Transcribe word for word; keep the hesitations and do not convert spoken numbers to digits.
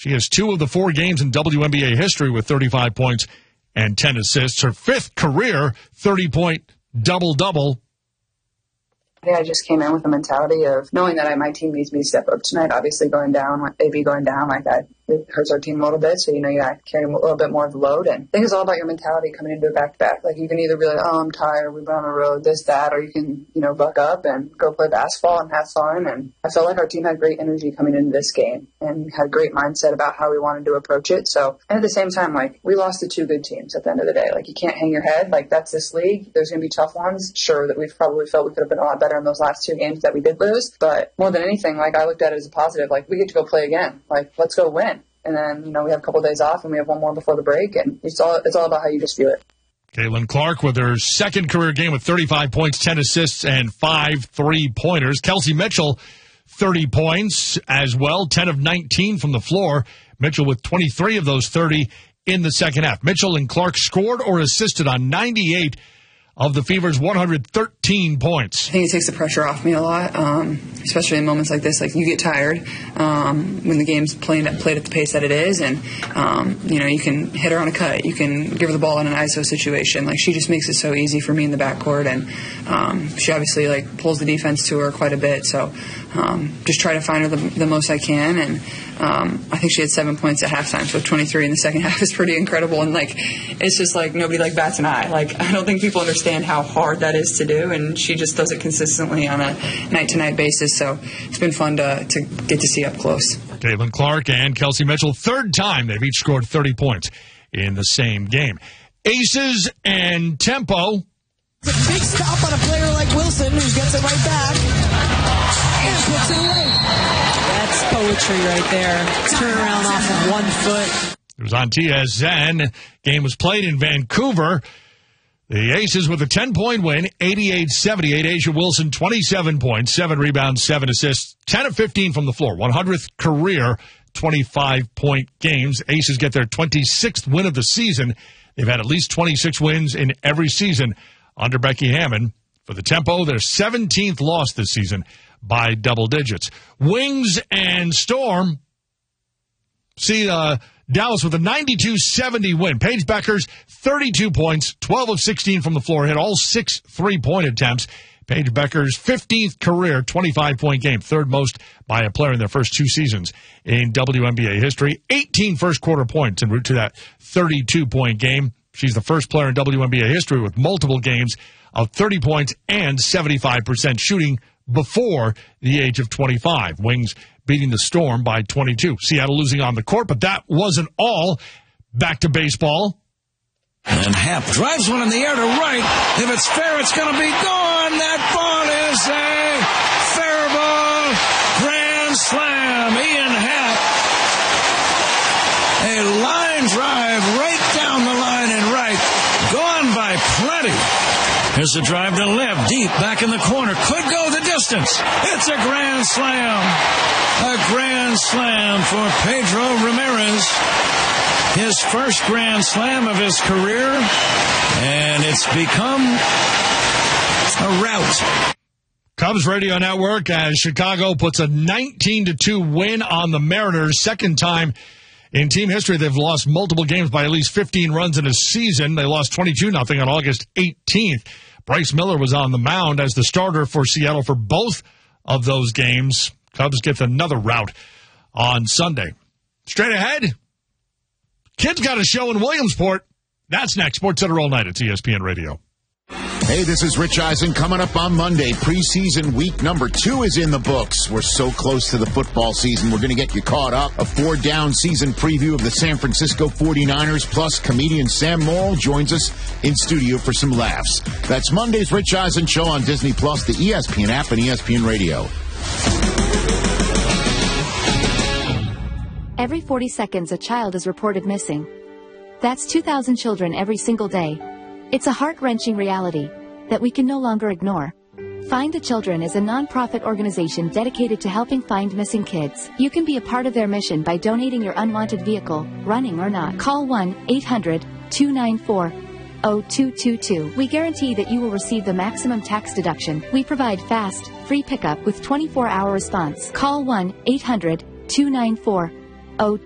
She has two of the four games in W N B A history with thirty-five points and ten assists. Her fifth career thirty-point double-double. I just came in with a mentality of knowing that I, my team needs me to step up tonight. Obviously, going down, like A B going down, like I, it hurts our team a little bit. So, you know, you got to carry a little bit more of the load. And I think it's all about your mentality coming into a back-to-back. Like, you can either be like, oh, I'm tired, we've been on the road, this, that, or you can, you know, buck up and go play basketball and have fun. And I felt like our team had great energy coming into this game and had a great mindset about how we wanted to approach it. So, and at the same time, like, we lost to two good teams at the end of the day. Like, you can't hang your head. Like, that's this league. There's going to be tough ones. Sure, that we've probably felt we could have been a lot better in those last two games that we did lose. But more than anything, like, I looked at it as a positive. Like, we get to go play again. Like, let's go win. And then, you know, we have a couple of days off and we have one more before the break. And it's all it's all about how you just view it. Caitlin Clark with her second career game with thirty-five points, ten assists, and five three-pointers. Kelsey Mitchell, thirty points as well, ten of nineteen from the floor. Mitchell with twenty-three of those thirty in the second half. Mitchell and Clark scored or assisted on ninety-eight of the Fever's one hundred thirteen points. I think it takes the pressure off me a lot, um, especially in moments like this. Like, you get tired um, when the game's playing played at the pace that it is, and um, you know, you can hit her on a cut, you can give her the ball in an I S O situation. Like, she just makes it so easy for me in the backcourt, and um, she obviously like pulls the defense to her quite a bit. So um, just try to find her the, the most I can, and um, I think she had seven points at halftime, so twenty-three in the second half is pretty incredible. And like, it's just like nobody like bats an eye. Like, I don't think people understand how hard that is to do, and she just does it consistently on a night-to-night basis. So it's been fun to to get to see up close. Caitlin Clark and Kelsey Mitchell, third time they've each scored thirty points in the same game. Aces and tempo. It's a big stop on a player like Wilson, who gets it right back and puts it away. That's poetry right there. Turn around off of one foot. It was on T S N. Game was played in Vancouver. The Aces with a ten-point win, eighty-eight seventy-eight. A'ja Wilson, twenty-seven points, seven rebounds, seven assists, ten of fifteen from the floor. one hundredth career, twenty-five-point games. Aces get their twenty-sixth win of the season. They've had at least twenty-six wins in every season under Becky Hammon. For the tempo, their seventeenth loss this season by double digits. Wings and Storm see uh, Dallas with a ninety-two seventy win. Paige Bueckers, thirty-two points, twelve of sixteen from the floor, hit all six three-point attempts. Paige Bueckers' fifteenth career twenty-five-point game, third most by a player in their first two seasons in W N B A history. eighteen first-quarter points en route to that thirty-two-point game. She's the first player in W N B A history with multiple games of thirty points and seventy-five percent shooting before the age of twenty-five. Wings beating the Storm by twenty-two. Seattle losing on the court, but that wasn't all. Back to baseball. And Happ drives one in the air to right. If it's fair, it's going to be gone. That ball is a fair ball. Grand slam. Ian Happ. A line drive right down the line and right. Gone by plenty. Here's the drive to left, deep, back in the corner. Could go the distance. It's a grand slam. A grand slam for Pedro Ramirez. His first grand slam of his career. And it's become a rout. Cubs Radio Network as Chicago puts a nineteen to two win on the Mariners. Second time in team history they've lost multiple games by at least fifteen runs in a season. They lost twenty-two nothing on August eighteenth. Bryce Miller was on the mound as the starter for Seattle for both of those games. Cubs get another rout on Sunday. Straight ahead, kids got a show in Williamsport. That's next. Sports Center all night at E S P N Radio. Hey, this is Rich Eisen coming up on Monday. Preseason week number two is in the books. We're so close to the football season. We're going to get you caught up. A four-down season preview of the San Francisco forty-niners, plus comedian Sam Morrill joins us in studio for some laughs. That's Monday's Rich Eisen Show on Disney Plus, the E S P N app, and E S P N Radio. Every forty seconds, a child is reported missing. That's two thousand children every single day. It's a heart-wrenching reality that we can no longer ignore. Find the Children is a non-profit organization dedicated to helping find missing kids. You can be a part of their mission by donating your unwanted vehicle, running or not. Call one eight hundred two nine four zero two two two. We guarantee that you will receive the maximum tax deduction. We provide fast, free pickup with twenty-four hour response. Call one eight hundred two nine four zero two two two.